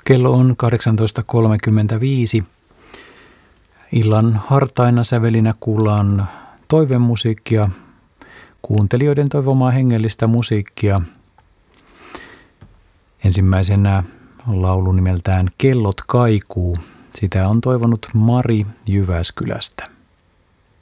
Kello on 18.35. Illan hartaina sävelinä kuullaan toivemusiikkia, kuuntelijoiden toivomaa hengellistä musiikkia. Ensimmäisenä laulu nimeltään Kellot kaikuu. Sitä on toivonut Mari Jyväskylästä.